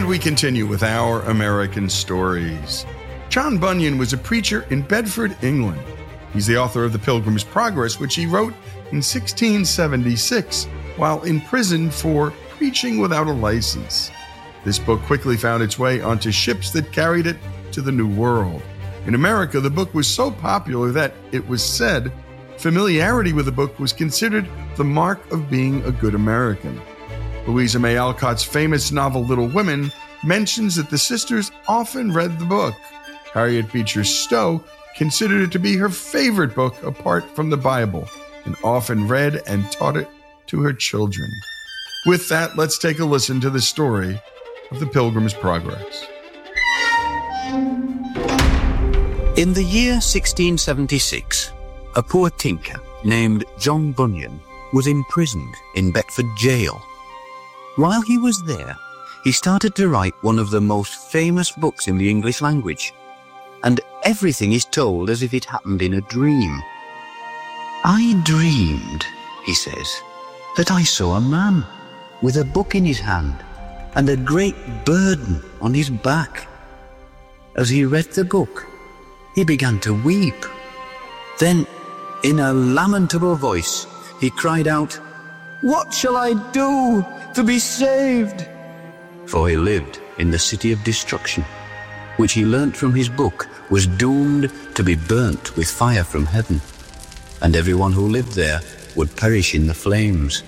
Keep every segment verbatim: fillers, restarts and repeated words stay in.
And we continue with our American stories. John Bunyan was a preacher in Bedford, England. He's the author of The Pilgrim's Progress, which he wrote in sixteen seventy-six while in prison for preaching without a license. This book quickly found its way onto ships that carried it to the New World. In America, the book was so popular that, it was said, familiarity with the book was considered the mark of being a good American. Louisa May Alcott's famous novel Little Women mentions that the sisters often read the book. Harriet Beecher Stowe considered it to be her favorite book apart from the Bible, and often read and taught it to her children. With that, let's take a listen to the story of The Pilgrim's Progress. In the year sixteen seventy-six, a poor tinker named John Bunyan was imprisoned in Bedford jail. While he was there, he started to write one of the most famous books in the English language, and everything is told as if it happened in a dream. I dreamed, he says, that I saw a man with a book in his hand and a great burden on his back. As he read the book, he began to weep. Then, in a lamentable voice, he cried out, "What shall I do to be saved?" For he lived in the city of destruction, which he learnt from his book was doomed to be burnt with fire from heaven, and everyone who lived there would perish in the flames.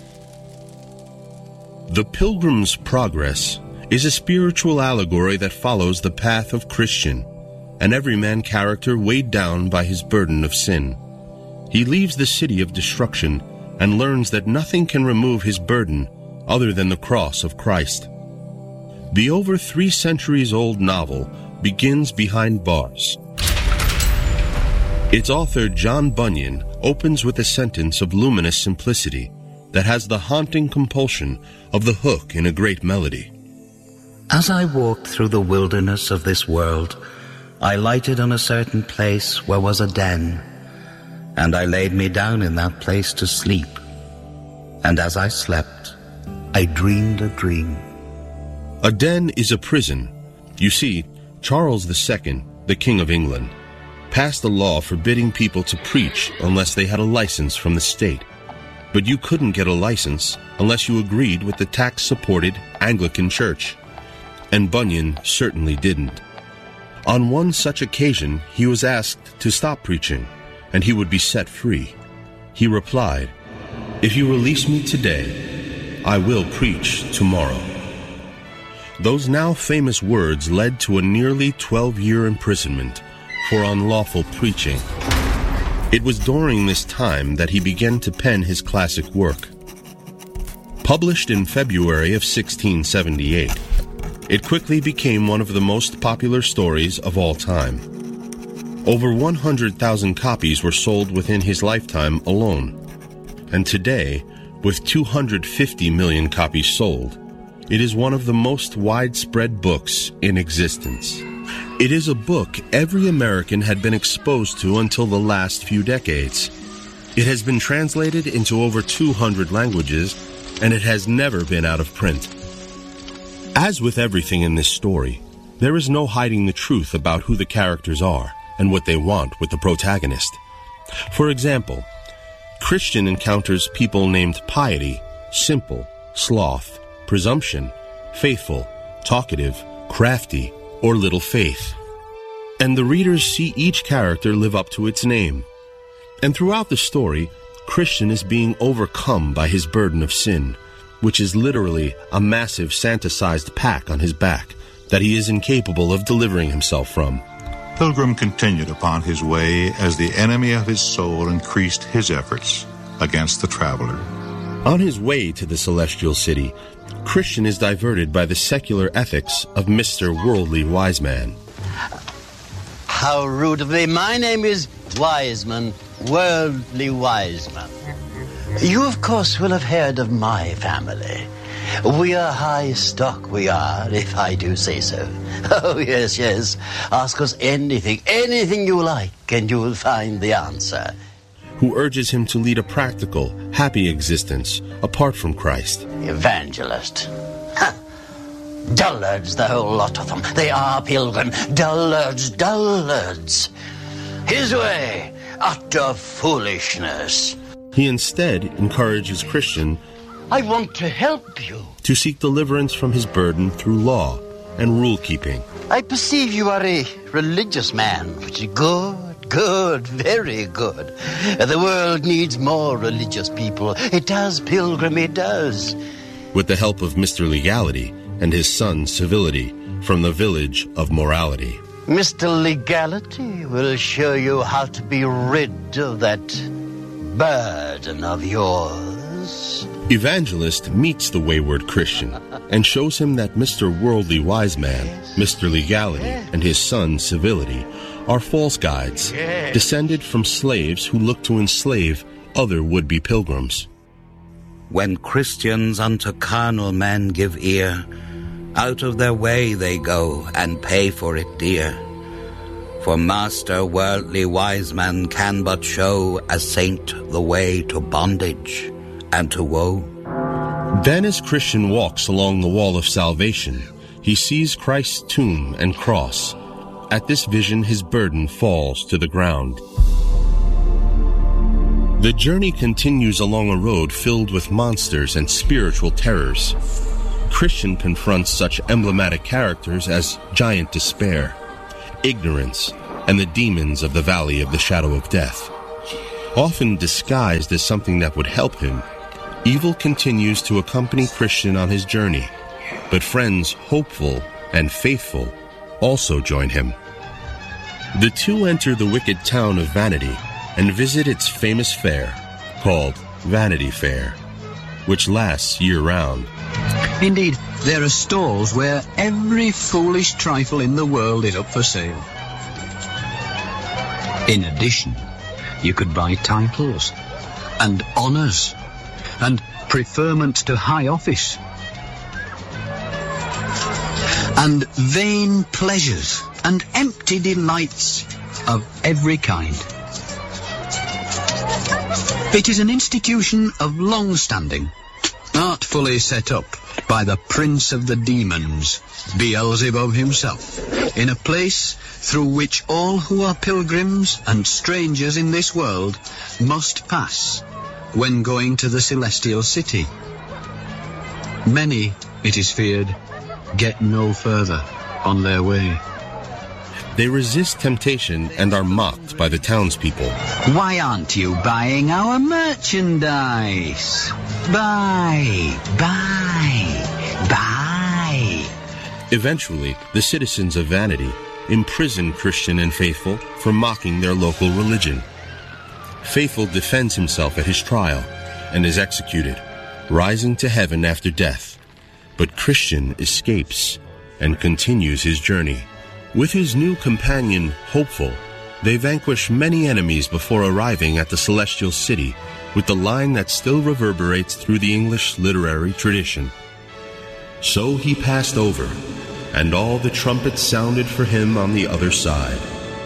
The Pilgrim's Progress is a spiritual allegory that follows the path of Christian, an everyman character weighed down by his burden of sin. He leaves the city of destruction and learns that nothing can remove his burden other than the cross of Christ. The over three centuries old novel begins behind bars. Its author, John Bunyan, opens with a sentence of luminous simplicity that has the haunting compulsion of the hook in a great melody. As I walked through the wilderness of this world, I lighted on a certain place where was a den, and I laid me down in that place to sleep. And as I slept, I dreamed a dream. A den is a prison. You see, Charles the Second, the King of England, passed a law forbidding people to preach unless they had a license from the state. But you couldn't get a license unless you agreed with the tax-supported Anglican Church. And Bunyan certainly didn't. On one such occasion, he was asked to stop preaching, and he would be set free. He replied, "If you release me today, I will preach tomorrow." Those now famous words led to a nearly twelve-year imprisonment for unlawful preaching. It was during this time that he began to pen his classic work. Published in February of sixteen seventy-eight, it quickly became one of the most popular stories of all time. Over one hundred thousand copies were sold within his lifetime alone. And today, with two hundred fifty million copies sold, it is one of the most widespread books in existence. It is a book every American had been exposed to until the last few decades. It has been translated into over two hundred languages, and it has never been out of print. As with everything in this story, there is no hiding the truth about who the characters are and what they want with the protagonist. For example, Christian encounters people named Piety, Simple, Sloth, Presumption, Faithful, Talkative, Crafty, or Little Faith. And the readers see each character live up to its name. And throughout the story, Christian is being overcome by his burden of sin, which is literally a massive Santa-sized pack on his back that he is incapable of delivering himself from. Pilgrim continued upon his way as the enemy of his soul increased his efforts against the traveler. On his way to the celestial city, Christian is diverted by the secular ethics of Mister Worldly Wiseman. How rude of me. My name is Wiseman, Worldly Wiseman. You, of course, will have heard of my family. We are high stock, we are, if I do say so. Oh, yes, yes. Ask us anything, anything you like, and you will find the answer. Who urges him to lead a practical, happy existence apart from Christ. Evangelist. Huh. Dullards, the whole lot of them. They are, Pilgrim. Dullards, dullards. His way, utter foolishness. He instead encourages Christian I want to help you. to seek deliverance from his burden through law and rule-keeping. I perceive you are a religious man, which is good, good, very good. The world needs more religious people. It does, Pilgrim, it does. With the help of Mister Legality and his son Civility from the village of Morality. Mister Legality will show you how to be rid of that burden of yours. Evangelist meets the wayward Christian and shows him that Mister Worldly Wise Man, Mister Legality, and his son Civility are false guides, descended from slaves who look to enslave other would-be pilgrims. When Christians unto carnal men give ear, out of their way they go and pay for it dear. For Master Worldly Wise Man can but show a saint the way to bondage and to woe. Then as Christian walks along the wall of salvation, he sees Christ's tomb and cross. At this vision his burden falls to the ground. The journey continues along a road filled with monsters and spiritual terrors. Christian confronts such emblematic characters as Giant Despair, Ignorance, and the demons of the Valley of the Shadow of Death. Often disguised as something that would help him, evil continues to accompany Christian on his journey, but friends hopeful and faithful also join him. The two enter the wicked town of Vanity and visit its famous fair, called Vanity Fair, which lasts year-round. Indeed, there are stalls where every foolish trifle in the world is up for sale. In addition, you could buy titles and honours and preferment to high office and vain pleasures and empty delights of every kind. It is an institution of long standing, artfully set up by the prince of the demons, Beelzebub himself, in a place through which all who are pilgrims and strangers in this world must pass when going to the celestial city. Many, it is feared, get no further on their way. They resist temptation and are mocked by the townspeople. Why aren't you buying our merchandise? Buy, buy, buy. Eventually, the citizens of Vanity imprison Christian and Faithful for mocking their local religion. Faithful defends himself at his trial and is executed, rising to heaven after death. But Christian escapes and continues his journey. With his new companion, Hopeful, they vanquish many enemies before arriving at the Celestial City with the line that still reverberates through the English literary tradition. So he passed over, and all the trumpets sounded for him on the other side.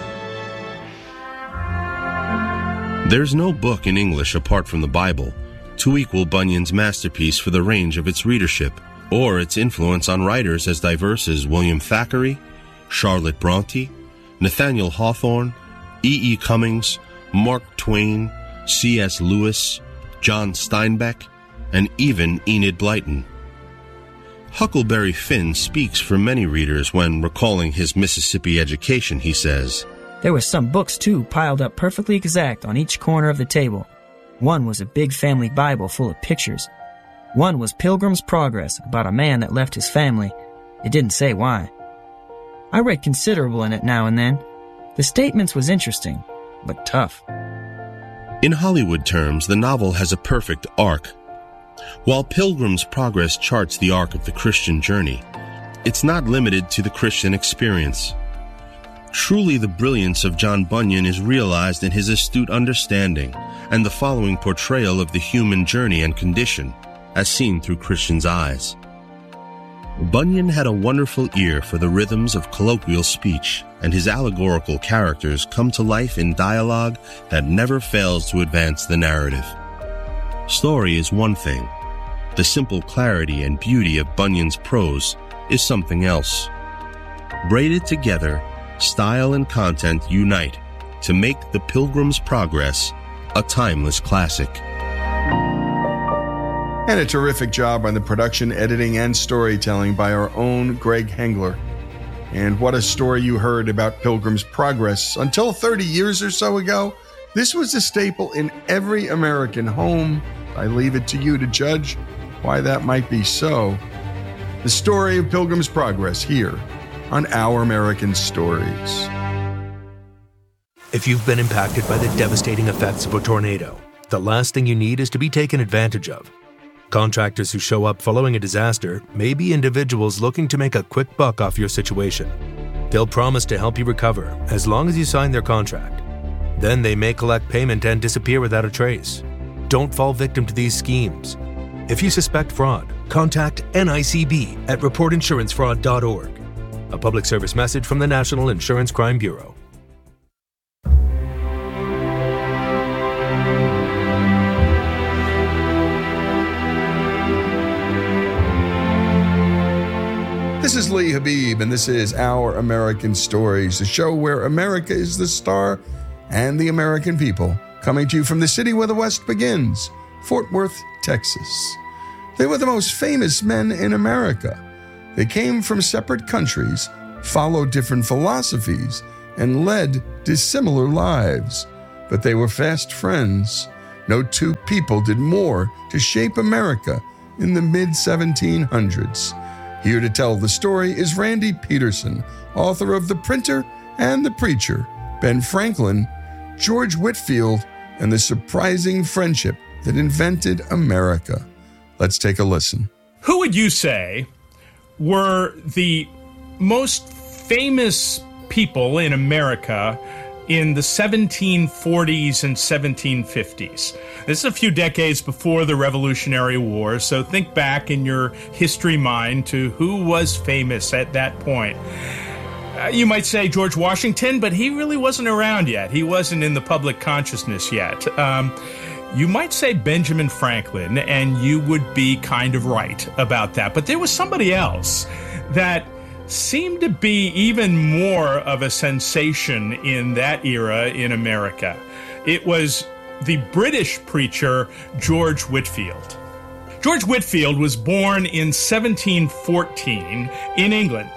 There's no book in English apart from the Bible to equal Bunyan's masterpiece for the range of its readership or its influence on writers as diverse as William Thackeray, Charlotte Bronte, Nathaniel Hawthorne, E E. Cummings, Mark Twain, C S Lewis, John Steinbeck, and even Enid Blyton. Huckleberry Finn speaks for many readers when recalling his Mississippi education. He says, "There were some books, too, piled up perfectly exact on each corner of the table. One was a big family Bible full of pictures. One was Pilgrim's Progress, about a man that left his family. It didn't say why. I read considerable in it now and then. The statements was interesting, but tough." In Hollywood terms, the novel has a perfect arc. While Pilgrim's Progress charts the arc of the Christian journey, it's not limited to the Christian experience. Truly, the brilliance of John Bunyan is realized in his astute understanding and the following portrayal of the human journey and condition, as seen through Christian's eyes. Bunyan had a wonderful ear for the rhythms of colloquial speech, and his allegorical characters come to life in dialogue that never fails to advance the narrative. Story is one thing. The simple clarity and beauty of Bunyan's prose is something else. Braided together, style and content unite to make The Pilgrim's Progress a timeless classic. And a terrific job on the production, editing, and storytelling by our own Greg Hengler. And what a story you heard about Pilgrim's Progress. Until thirty years or so ago, this was a staple in every American home. I leave it to you to judge why that might be so. The story of Pilgrim's Progress here on Our American Stories. If you've been impacted by the devastating effects of a tornado, the last thing you need is to be taken advantage of. Contractors who show up following a disaster may be individuals looking to make a quick buck off your situation. They'll promise to help you recover as long as you sign their contract. Then they may collect payment and disappear without a trace. Don't fall victim to these schemes. If you suspect fraud, contact N I C B at report insurance fraud dot org. A public service message from the National Insurance Crime Bureau. This is Lee Habib, and this is Our American Stories, the show where America is the star and the American people, coming to you from the city where the West begins, Fort Worth, Texas. They were the most famous men in America. They came from separate countries, followed different philosophies, and led dissimilar lives. But they were fast friends. No two people did more to shape America in the mid seventeen hundreds. Here to tell the story is Randy Peterson, author of The Printer and the Preacher, Ben Franklin, George Whitefield, and the surprising friendship that invented America. Let's take a listen. Who would you say were the most famous people in America in the seventeen forties and seventeen fifties? This is a few decades before the Revolutionary War, so think back in your history mind to who was famous at that point. Uh, you might say George Washington, but he really wasn't around yet. He wasn't in the public consciousness yet. Um, you might say Benjamin Franklin, and you would be kind of right about that. But there was somebody else that seemed to be even more of a sensation in that era in America. It was the British preacher George Whitefield. George Whitefield was born in seventeen fourteen in England.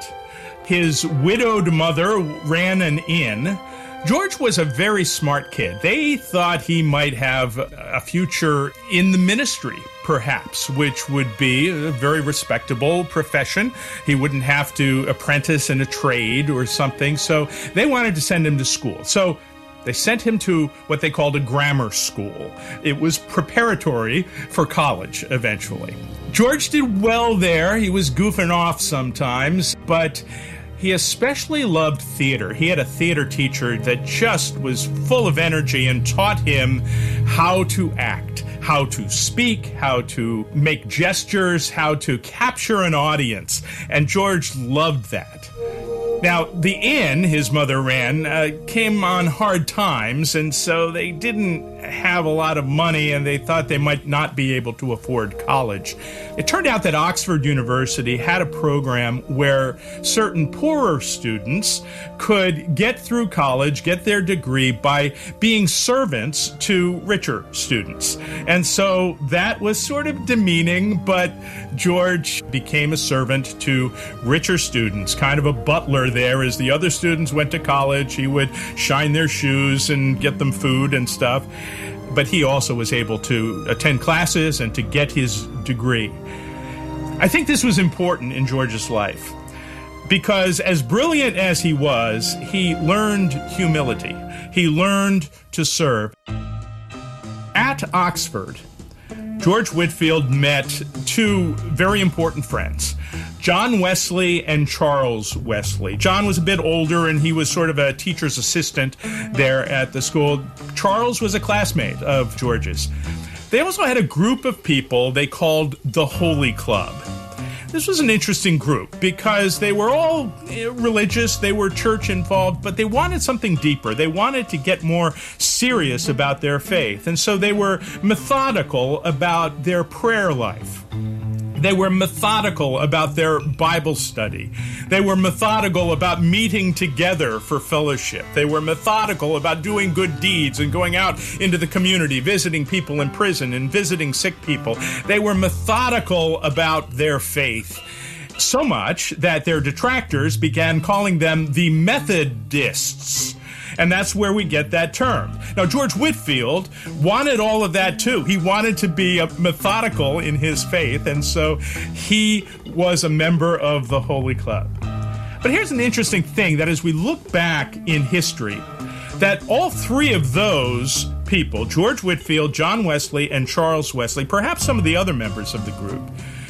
His widowed mother ran an inn. George was a very smart kid. They thought he might have a future in the ministry, perhaps, which would be a very respectable profession. He wouldn't have to apprentice in a trade or something, so they wanted to send him to school. So they sent him to what they called a grammar school. It was preparatory for college eventually. George did well there. He was goofing off sometimes, but he especially loved theater. He had a theater teacher that just was full of energy and taught him how to act, how to speak, how to make gestures, how to capture an audience. And George loved that. Now, the inn his mother ran uh, came on hard times, and so they didn't have a lot of money, and they thought they might not be able to afford college. It turned out that Oxford University had a program where certain poorer students could get through college, get their degree by being servants to richer students. And so that was sort of demeaning, but George became a servant to richer students, kind of a butler there. As the other students went to college, he would shine their shoes and get them food and stuff. But he also was able to attend classes and to get his degree. I think this was important in George's life because as brilliant as he was, he learned humility. He learned to serve. At Oxford, George Whitefield met two very important friends, John Wesley and Charles Wesley. John was a bit older, and he was sort of a teacher's assistant there at the school. Charles was a classmate of George's. They also had a group of people they called the Holy Club. This was an interesting group because they were all religious, they were church involved, but they wanted something deeper. They wanted to get more serious about their faith, and so they were methodical about their prayer life. They were methodical about their Bible study. They were methodical about meeting together for fellowship. They were methodical about doing good deeds and going out into the community, visiting people in prison and visiting sick people. They were methodical about their faith. So much that their detractors began calling them the Methodists. And that's where we get that term. Now, George Whitefield wanted all of that too. He wanted to be a methodical in his faith, and so he was a member of the Holy Club. But here's an interesting thing, that as we look back in history, that all three of those people, George Whitefield, John Wesley, and Charles Wesley, perhaps some of the other members of the group,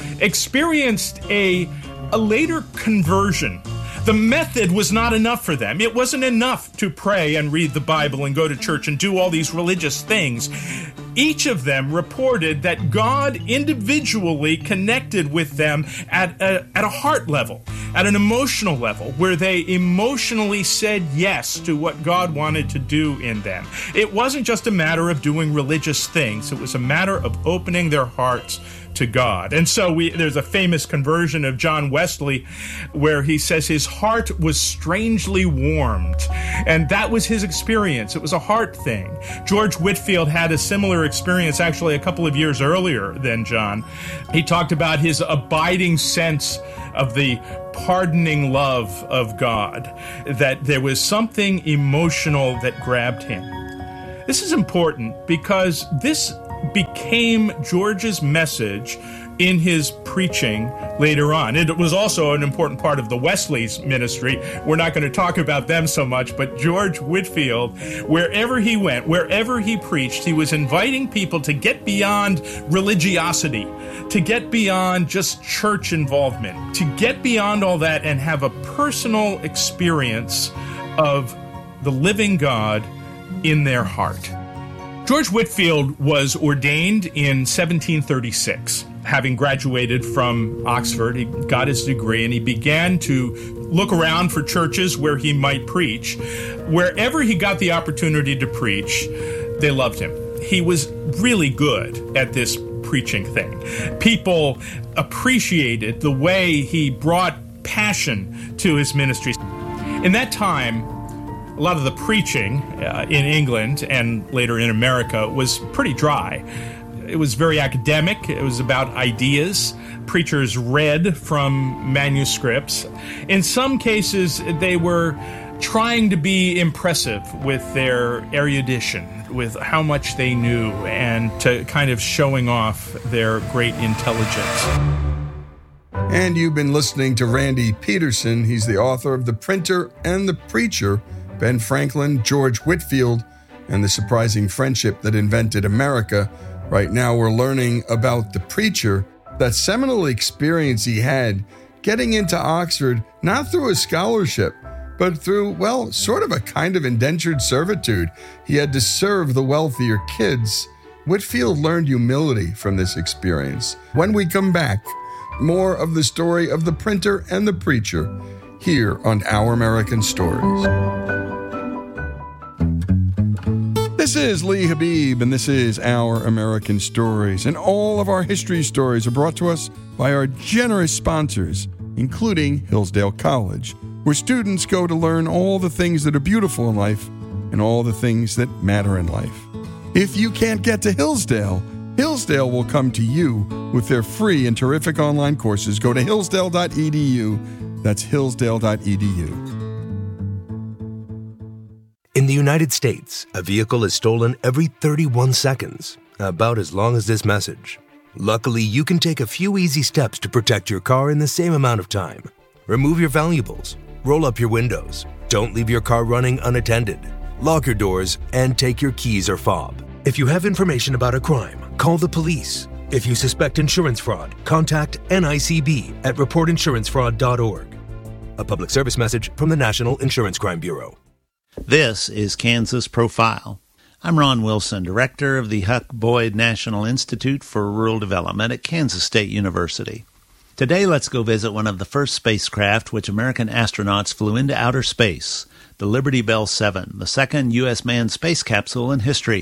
experienced a, a later conversion. The method was not enough for them. It wasn't enough to pray and read the Bible and go to church and do all these religious things. Each of them reported that God individually connected with them at a, at a heart level, at an emotional level, where they emotionally said yes to what God wanted to do in them. It wasn't just a matter of doing religious things. It was a matter of opening their hearts to God. And so we, there's a famous conversion of John Wesley where he says his heart was strangely warmed. And that was his experience. It was a heart thing. George Whitefield had a similar experience actually a couple of years earlier than John. He talked about his abiding sense of the pardoning love of God, that there was something emotional that grabbed him. This is important because this became George's message in his preaching later on. It was also an important part of the Wesley's ministry. We're not going to talk about them so much, but George Whitefield, wherever he went, wherever he preached, he was inviting people to get beyond religiosity, to get beyond just church involvement, to get beyond all that and have a personal experience of the living God in their heart. George Whitefield was ordained in seventeen thirty-six. Having graduated from Oxford, he got his degree, and he began to look around for churches where he might preach. Wherever he got the opportunity to preach, they loved him. He was really good at this preaching thing. People appreciated the way he brought passion to his ministry. In that time, a lot of the preaching uh, in England and later in America was pretty dry. It was very academic. It was about ideas. Preachers read from manuscripts. In some cases, they were trying to be impressive with their erudition, with how much they knew, and to kind of showing off their great intelligence. And you've been listening to Randy Peterson. He's the author of The Printer and the Preacher, Ben Franklin, George Whitefield, and the surprising friendship that invented America. Right now we're learning about the preacher, that seminal experience he had getting into Oxford, not through a scholarship, but through, well, sort of a kind of indentured servitude. He had to serve the wealthier kids. Whitefield learned humility from this experience. When we come back, more of the story of the printer and the preacher here on Our American Stories. This is Lee Habib, and this is Our American Stories. And all of our history stories are brought to us by our generous sponsors, including Hillsdale College, where students go to learn all the things that are beautiful in life and all the things that matter in life. If you can't get to Hillsdale, Hillsdale will come to you with their free and terrific online courses. Go to hillsdale dot e d u. That's hillsdale dot e d u. In the United States, a vehicle is stolen every thirty-one seconds, about as long as this message. Luckily, you can take a few easy steps to protect your car in the same amount of time. Remove your valuables, roll up your windows, don't leave your car running unattended, lock your doors, and take your keys or fob. If you have information about a crime, call the police. If you suspect insurance fraud, contact N I C B at report insurance fraud dot org. A public service message from the National Insurance Crime Bureau. This is Kansas Profile. I'm Ron Wilson, director of the Huck Boyd National Institute for Rural Development at Kansas State University. Today, let's go visit one of the first spacecraft which American astronauts flew into outer space, the Liberty Bell seven, the second U S manned space capsule in history.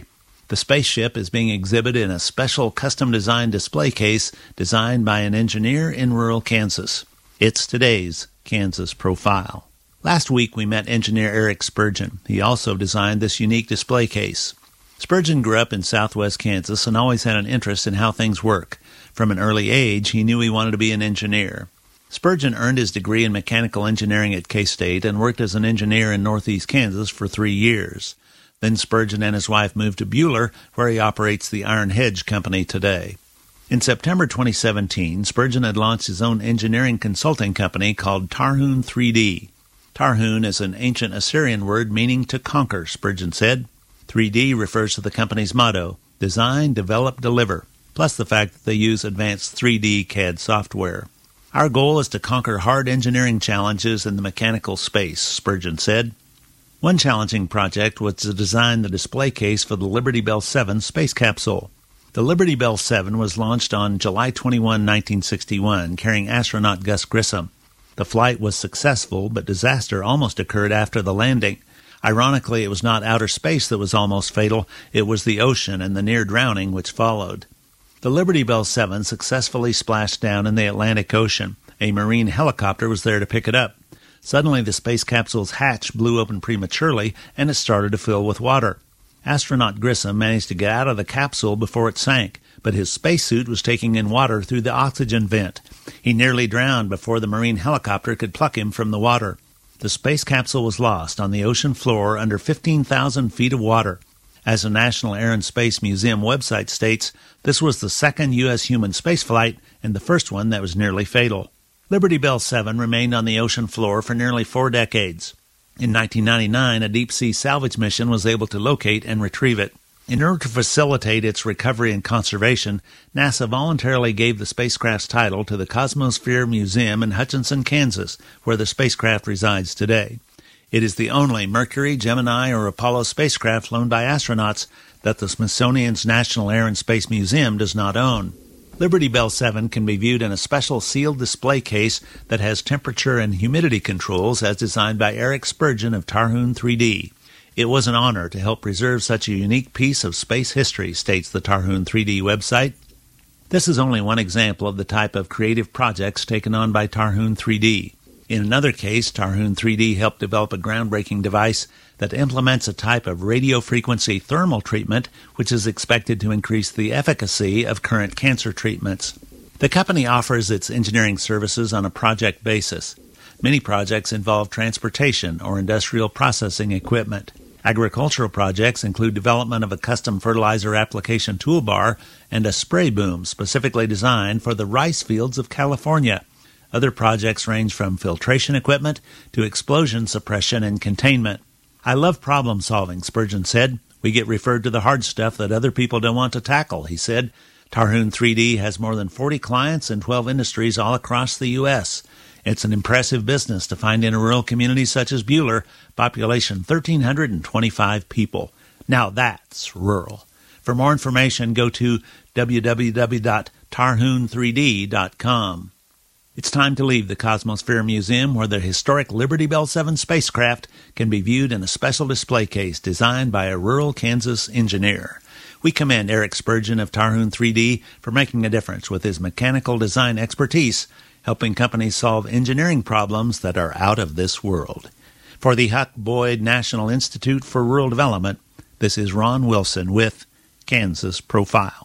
The spaceship is being exhibited in a special custom-designed display case designed by an engineer in rural Kansas. It's today's Kansas Profile. Last week we met engineer Eric Spurgeon. He also designed this unique display case. Spurgeon grew up in southwest Kansas and always had an interest in how things work. From an early age, he knew he wanted to be an engineer. Spurgeon earned his degree in mechanical engineering at K-State and worked as an engineer in northeast Kansas for three years. Then Spurgeon and his wife moved to Buhler, where he operates the Iron Hedge Company today. In September twenty seventeen, Spurgeon had launched his own engineering consulting company called Tarhun three D. Tarhun is an ancient Assyrian word meaning to conquer, Spurgeon said. three D refers to the company's motto, design, develop, deliver, plus the fact that they use advanced three D C A D software. Our goal is to conquer hard engineering challenges in the mechanical space, Spurgeon said. One challenging project was to design the display case for the Liberty Bell seven space capsule. The Liberty Bell seven was launched on July twenty-first, nineteen sixty-one, carrying astronaut Gus Grissom. The flight was successful, but disaster almost occurred after the landing. Ironically, it was not outer space that was almost fatal, it was the ocean and the near drowning which followed. The Liberty Bell seven successfully splashed down in the Atlantic Ocean. A Marine helicopter was there to pick it up. Suddenly, the space capsule's hatch blew open prematurely, and it started to fill with water. Astronaut Grissom managed to get out of the capsule before it sank, but his spacesuit was taking in water through the oxygen vent. He nearly drowned before the Marine helicopter could pluck him from the water. The space capsule was lost on the ocean floor under fifteen thousand feet of water. As the National Air and Space Museum website states, this was the second U S human spaceflight and the first one that was nearly fatal. Liberty Bell seven remained on the ocean floor for nearly four decades. In nineteen ninety-nine, a deep-sea salvage mission was able to locate and retrieve it. In order to facilitate its recovery and conservation, NASA voluntarily gave the spacecraft's title to the Cosmosphere Museum in Hutchinson, Kansas, where the spacecraft resides today. It is the only Mercury, Gemini, or Apollo spacecraft flown by astronauts that the Smithsonian's National Air and Space Museum does not own. Liberty Bell seven can be viewed in a special sealed display case that has temperature and humidity controls as designed by Eric Spurgeon of Tarhun three D. It was an honor to help preserve such a unique piece of space history, states the Tarhun three D website. This is only one example of the type of creative projects taken on by Tarhun three D. In another case, Tarhun three D helped develop a groundbreaking device that implements a type of radio frequency thermal treatment which is expected to increase the efficacy of current cancer treatments. The company offers its engineering services on a project basis. Many projects involve transportation or industrial processing equipment. Agricultural projects include development of a custom fertilizer application toolbar and a spray boom specifically designed for the rice fields of California. Other projects range from filtration equipment to explosion suppression and containment. I love problem solving, Spurgeon said. We get referred to the hard stuff that other people don't want to tackle, he said. Tarhun three D has more than forty clients in twelve industries all across the U S It's an impressive business to find in a rural community such as Buhler, population one thousand three hundred twenty-five people. Now that's rural. For more information, go to w w w dot tarhun three d dot com. It's time to leave the Cosmosphere Museum, where the historic Liberty Bell seven spacecraft can be viewed in a special display case designed by a rural Kansas engineer. We commend Eric Spurgeon of Tarhun three D for making a difference with his mechanical design expertise, helping companies solve engineering problems that are out of this world. For the Huck Boyd National Institute for Rural Development, this is Ron Wilson with Kansas Profile.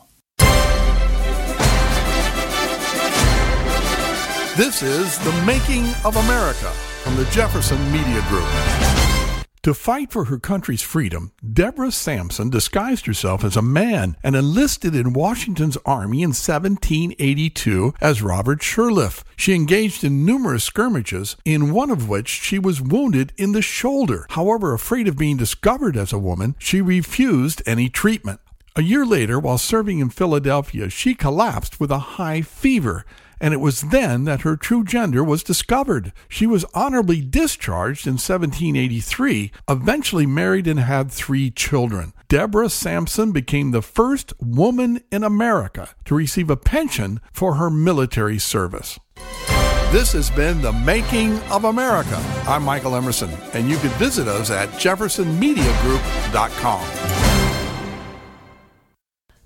This is The Making of America from the Jefferson Media Group. To fight for her country's freedom, Deborah Sampson disguised herself as a man and enlisted in Washington's army in seventeen eighty-two as Robert Shirliffe. She engaged in numerous skirmishes, in one of which she was wounded in the shoulder. However, afraid of being discovered as a woman, she refused any treatment. A year later, while serving in Philadelphia, she collapsed with a high fever, and it was then that her true gender was discovered. She was honorably discharged in seventeen eighty-three, eventually married and had three children. Deborah Sampson became the first woman in America to receive a pension for her military service. This has been The Making of America. I'm Michael Emerson, and you can visit us at jefferson media group dot com.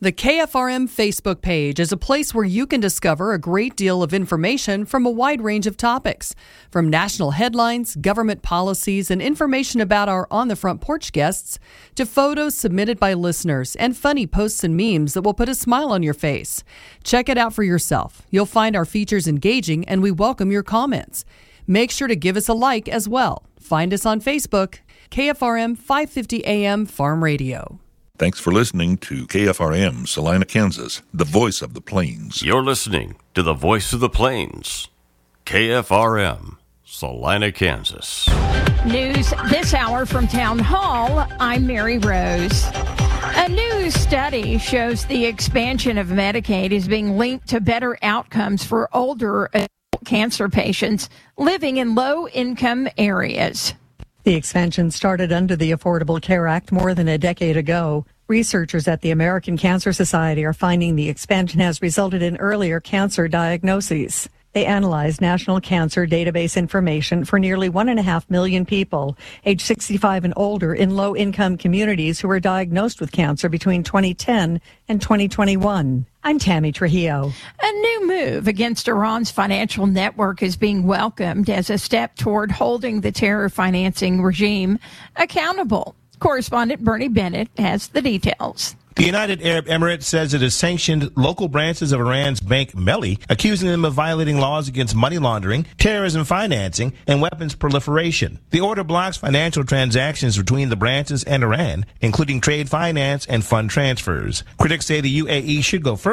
The K F R M Facebook page is a place where you can discover a great deal of information from a wide range of topics, from national headlines, government policies, and information about our On the Front Porch guests, to photos submitted by listeners and funny posts and memes that will put a smile on your face. Check it out for yourself. You'll find our features engaging, and we welcome your comments. Make sure to give us a like as well. Find us on Facebook, K F R M five fifty A M Farm Radio. Thanks for listening to K F R M, Salina, Kansas, the voice of the plains. You're listening to the voice of the plains, K F R M, Salina, Kansas. News this hour from Town Hall. I'm Mary Rose. A new study shows the expansion of Medicaid is being linked to better outcomes for older cancer patients living in low-income areas. The expansion started under the Affordable Care Act more than a decade ago. Researchers at the American Cancer Society are finding the expansion has resulted in earlier cancer diagnoses. They analyzed national cancer database information for nearly one and a half million people, age sixty-five and older, in low-income communities who were diagnosed with cancer between twenty ten and twenty twenty-one. I'm Tammy Trujillo. A new move against Iran's financial network is being welcomed as a step toward holding the terror financing regime accountable. Correspondent Bernie Bennett has the details. The United Arab Emirates says it has sanctioned local branches of Iran's bank Melli, accusing them of violating laws against money laundering, terrorism financing, and weapons proliferation. The order blocks financial transactions between the branches and Iran, including trade finance and fund transfers. Critics say the U A E should go further